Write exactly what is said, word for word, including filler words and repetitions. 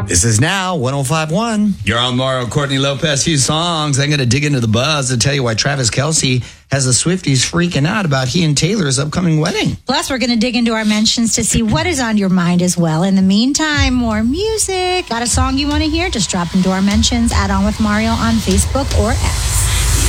This is now one oh five point one. You're on Mario Courtney Lopez. Few songs. I'm going to dig into the buzz and tell you why Travis Kelce has the Swifties freaking out about he and Taylor's upcoming wedding. Plus, we're going to dig into our mentions to see what is on your mind as well. In the meantime, more music. Got a song you want to hear? Just drop into our mentions. Add on with Mario on Facebook or X.